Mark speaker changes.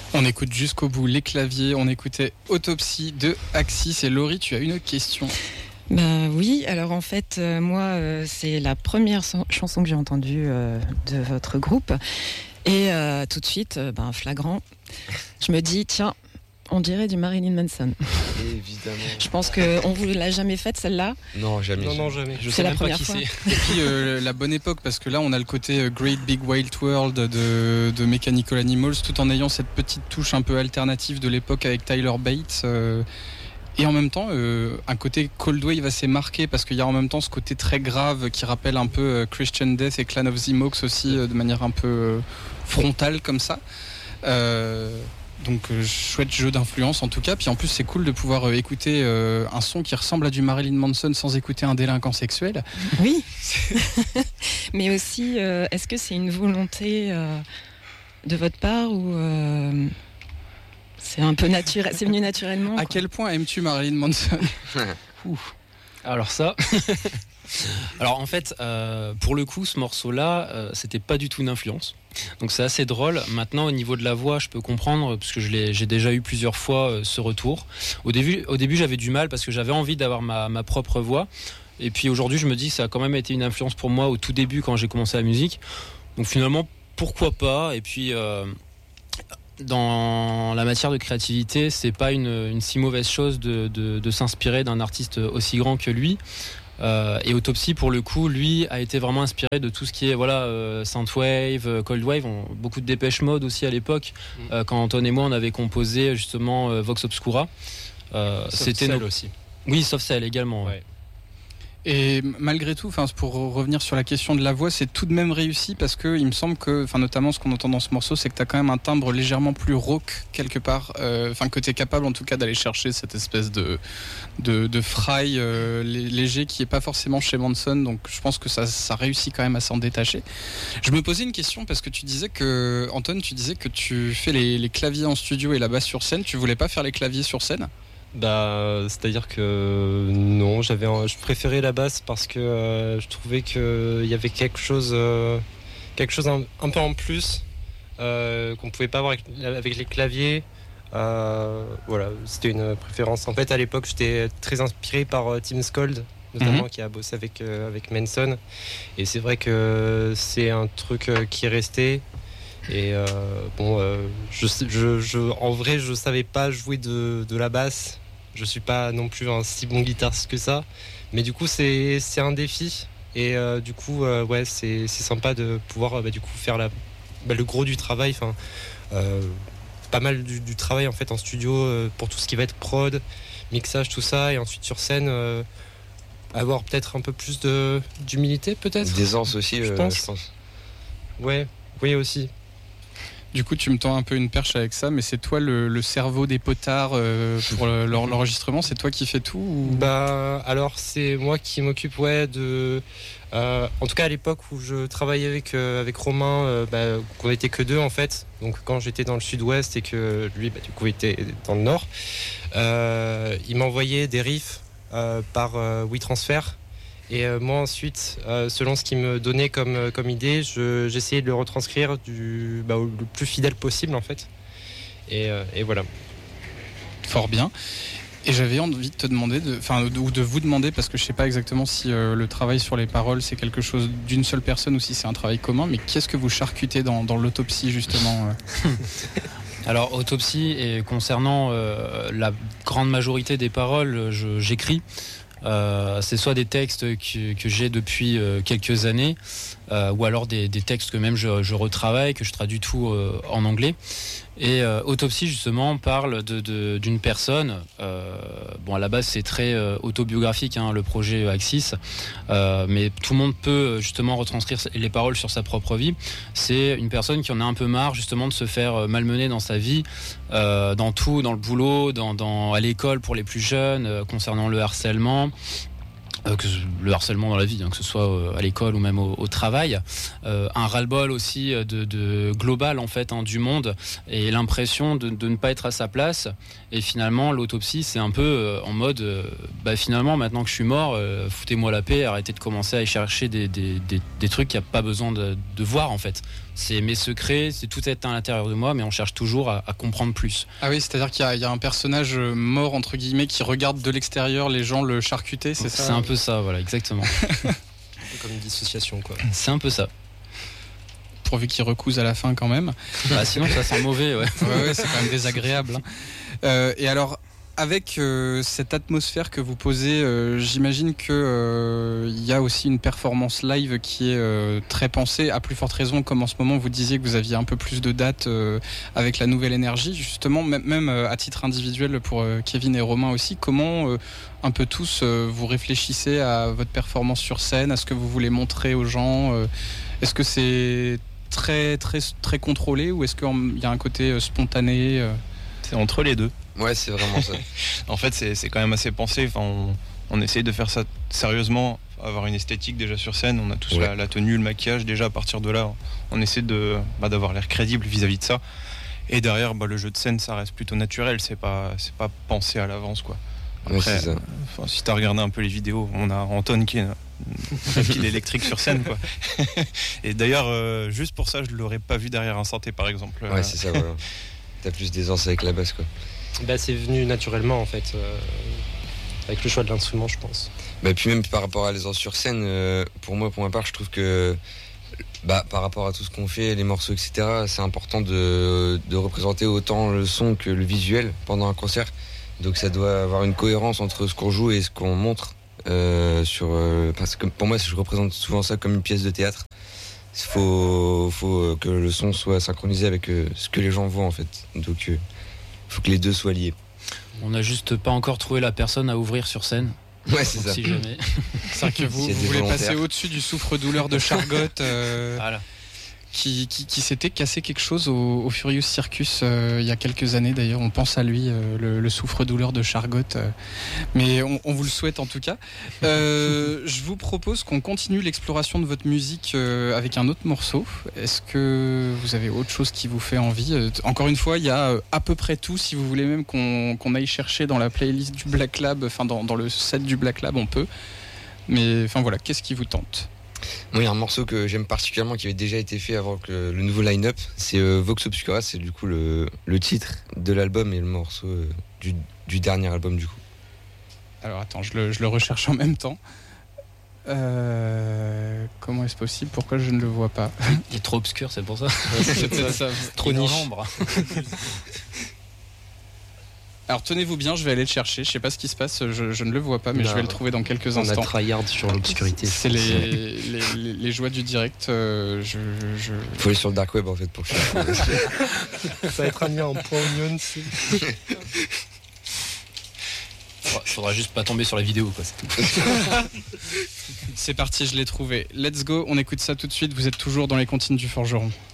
Speaker 1: On écoute jusqu'au bout les claviers, on écoutait Autopsie de Axis. Et Laurie, tu as une question.
Speaker 2: Ben oui, alors en fait, moi, c'est la première chanson que j'ai entendue de votre groupe. Et tout de suite, flagrant, je me dis, tiens, on dirait du Marilyn Manson.
Speaker 3: Évidemment.
Speaker 2: Je pense qu'on ne vous l'a jamais faite, celle-là.
Speaker 3: Non, jamais.
Speaker 4: Non, jamais.
Speaker 1: Je
Speaker 2: C'est
Speaker 1: sais
Speaker 2: la
Speaker 1: même pas
Speaker 2: première
Speaker 1: qui
Speaker 2: fois.
Speaker 1: c'est. Et puis la bonne époque, parce que là on a le côté Great Big Wild World de Mechanical Animals, tout en ayant cette petite touche un peu alternative de l'époque avec Tyler Bates. Et en même temps, un côté Cold Wave assez marqué, parce qu'il y a en même temps ce côté très grave qui rappelle un peu Christian Death et Clan of the Mohawks aussi, de manière un peu frontale comme ça. Donc chouette jeu d'influence en tout cas. Puis en plus c'est cool de pouvoir écouter un son qui ressemble à du Marilyn Manson sans écouter un délinquant sexuel.
Speaker 2: Oui. Mais aussi, est-ce que c'est une volonté de votre part ou c'est un peu naturel, c'est venu naturellement?
Speaker 1: À quel point aimes-tu Marilyn Manson?
Speaker 4: Alors ça... Alors en fait, pour le coup, ce morceau-là, c'était pas du tout une influence. Donc c'est assez drôle. Maintenant, au niveau de la voix, je peux comprendre, parce que j'ai déjà eu plusieurs fois ce retour. Au début, j'avais du mal, parce que j'avais envie d'avoir ma propre voix. Et puis aujourd'hui, je me dis que ça a quand même été une influence pour moi au tout début, quand j'ai commencé la musique. Donc finalement, pourquoi pas? Et puis... dans la matière de créativité, c'est pas une si mauvaise chose de s'inspirer d'un artiste aussi grand que lui. Et Autopsie, pour le coup, lui a été vraiment inspiré de tout ce qui est synthwave, cold wave, beaucoup de Dépêche Mode aussi à l'époque, quand Anton et moi on avait composé justement Vox Obscura.
Speaker 5: C'était Cell aussi.
Speaker 4: Oui, Soft Cell également.
Speaker 5: Ouais.
Speaker 1: Et malgré tout, pour revenir sur la question de la voix, c'est tout de même réussi, parce que il me semble que, notamment ce qu'on entend dans ce morceau, c'est que tu as quand même un timbre légèrement plus rauque quelque part, que tu es capable en tout cas d'aller chercher cette espèce de fry léger qui est pas forcément chez Manson. Donc je pense que ça réussit quand même à s'en détacher. Je me posais une question, parce que Anton, tu disais que tu fais les claviers en studio et la basse sur scène. Tu voulais pas faire les claviers sur scène?
Speaker 5: C'est-à-dire que non, je préférais la basse parce que je trouvais qu'il y avait quelque chose un peu en plus qu'on pouvait pas avoir avec les claviers. Voilà, c'était une préférence. En fait, à l'époque, j'étais très inspiré par Tim Skold, notamment, qui a bossé avec Manson. Et c'est vrai que c'est un truc qui est resté. Et en vrai, je savais pas jouer de la basse. Je suis pas non plus un si bon guitariste que ça. Mais du coup, c'est un défi. Et du coup, c'est sympa de pouvoir faire le gros du travail. Pas mal du travail en fait en studio pour tout ce qui va être prod, mixage, tout ça. Et ensuite sur scène, avoir peut-être un peu plus d'humilité, peut-être.
Speaker 3: D'aisance aussi, je pense.
Speaker 5: Ouais, oui aussi.
Speaker 1: Du coup, tu me tends un peu une perche avec ça, mais c'est toi le cerveau des potards pour l'enregistrement, c'est toi qui fais tout ou...
Speaker 5: Alors c'est moi qui m'occupe de... en tout cas à l'époque où je travaillais avec Romain, qu'on n'était que deux en fait. Donc quand j'étais dans le sud-ouest et que lui du coup était dans le nord, il m'envoyait des riffs par WeTransfer. Et moi ensuite, selon ce qu'il me donnait comme idée, j'essayais de le retranscrire le plus fidèle possible en fait. Et voilà.
Speaker 1: Fort bien. Et j'avais envie de te demander, ou de vous demander, parce que je sais pas exactement si le travail sur les paroles c'est quelque chose d'une seule personne ou si c'est un travail commun, mais qu'est-ce que vous charcutez dans l'autopsie justement
Speaker 4: Alors Autopsie, et concernant la grande majorité des paroles, j'écris. C'est soit des textes que j'ai depuis quelques années, ou alors des textes que même je retravaille, que je traduis tout en anglais. Et Autopsie justement parle d'une personne. À la base c'est très autobiographique, le projet Axis, mais tout le monde peut justement retranscrire les paroles sur sa propre vie. C'est une personne qui en a un peu marre justement de se faire malmener dans sa vie, dans tout, dans le boulot, à l'école pour les plus jeunes, concernant le harcèlement. Le harcèlement dans la vie, que ce soit à l'école ou même au travail, un ras-le-bol aussi de global en fait du monde, et l'impression de ne pas être à sa place. Et finalement l'autopsie c'est un peu en mode finalement maintenant que je suis mort, foutez-moi la paix, arrêtez de commencer à y chercher des trucs qu'il n'y a pas besoin de voir en fait. c'est mes secrets, c'est tout est à l'intérieur de moi, mais on cherche toujours à comprendre plus.
Speaker 1: Ah oui, c'est-à-dire qu'il y a un personnage mort, entre guillemets, qui regarde de l'extérieur les gens le charcuter, c'est ça?
Speaker 4: C'est un peu ça, voilà, exactement.
Speaker 5: Comme une dissociation, quoi.
Speaker 4: C'est un peu ça.
Speaker 1: Pourvu qu'il recouse à la fin quand même.
Speaker 4: Bah, sinon ça sent mauvais, ouais.
Speaker 1: Ouais, c'est quand même désagréable. Et alors, avec cette atmosphère que vous posez, j'imagine que y a aussi une performance live qui est très pensée, à plus forte raison, comme en ce moment vous disiez que vous aviez un peu plus de dates avec la nouvelle énergie, justement, même à titre individuel pour Kevin et Romain aussi, comment un peu tous vous réfléchissez à votre performance sur scène, à ce que vous voulez montrer aux gens, est-ce que c'est très, très, très contrôlé ou est-ce qu'il y a un côté spontané
Speaker 6: C'est entre les deux.
Speaker 3: Ouais, c'est vraiment ça.
Speaker 6: En fait, c'est quand même assez pensé. Enfin, on essaye de faire ça sérieusement, avoir une esthétique déjà sur scène. On a tous la tenue, le maquillage. Déjà, à partir de là, on essaie d'avoir l'air crédible vis-à-vis de ça. Et derrière, le jeu de scène, ça reste plutôt naturel. C'est pas pensé à l'avance, quoi. Après, si tu as regardé un peu les vidéos, on a Anton qui est un fil électrique sur scène, quoi. Et d'ailleurs, juste pour ça, je l'aurais pas vu derrière un synthé, par exemple.
Speaker 3: Ouais, c'est ça, voilà. T'as plus d'aisance avec la basse, quoi.
Speaker 5: Bah, c'est venu naturellement, en fait, avec le choix de l'instrument, je pense.
Speaker 3: Bah, puis même par rapport à l'aisance sur scène, pour ma part, je trouve que par rapport à tout ce qu'on fait, les morceaux, etc., c'est important de représenter autant le son que le visuel pendant un concert. Donc ça doit avoir une cohérence entre ce qu'on joue et ce qu'on montre. Parce que pour moi, je représente souvent ça comme une pièce de théâtre. Il faut que le son soit synchronisé avec ce que les gens voient, en fait. Donc il faut que les deux soient liés.
Speaker 4: On n'a juste pas encore trouvé la personne à ouvrir sur scène.
Speaker 3: Ouais, c'est ça.
Speaker 4: Si jamais.
Speaker 1: C'est vrai que vous voulez passer au-dessus du souffre-douleur de Chargot.
Speaker 4: Voilà.
Speaker 1: Qui s'était cassé quelque chose au Furious Circus il y a quelques années d'ailleurs. On pense à lui, le souffre-douleur de Chargot. Mais on vous le souhaite en tout cas. Je vous propose qu'on continue l'exploration de votre musique avec un autre morceau. Est-ce que vous avez autre chose qui vous fait envie? Encore une fois, il y a à peu près tout. Si vous voulez même qu'on aille chercher dans la playlist du Black Lab, enfin dans le set du Black Lab, on peut. Mais enfin voilà, qu'est-ce qui vous tente?
Speaker 3: Moi, il y a un morceau que j'aime particulièrement qui avait déjà été fait avant que le nouveau line-up. C'est Vox Obscura, c'est du coup le titre de l'album et le morceau du dernier album du coup. Alors
Speaker 1: attends, je le recherche en même temps. Comment est-ce possible? Pourquoi je ne le vois pas?
Speaker 4: Il est trop obscur, c'est pour ça.
Speaker 1: C'est ça.
Speaker 4: Trop niche. L'ombre.
Speaker 1: Alors tenez-vous bien, je vais aller le chercher. Je sais pas ce qui se passe, je ne le vois pas, mais je vais le trouver dans quelques instants.
Speaker 5: On a tryhard sur l'obscurité.
Speaker 1: C'est les joies du direct.
Speaker 3: Faut aller sur le dark web en fait pour chercher.
Speaker 5: Ça va être un lien en point oignon.
Speaker 4: Faudra juste pas tomber sur la vidéo, quoi. C'est tout.
Speaker 1: C'est parti, je l'ai trouvé. Let's go, on écoute ça tout de suite. Vous êtes toujours dans les comptines du Forgeron.